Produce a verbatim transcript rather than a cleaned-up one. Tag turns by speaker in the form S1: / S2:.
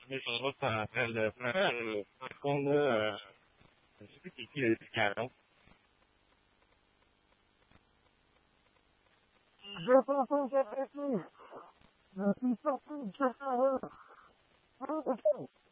S1: Mais son droit central de France, euh, par contre, là, euh, je sais plus c'est qui le caron. Je pense que c'est qui. Je suis sorti de chez eux.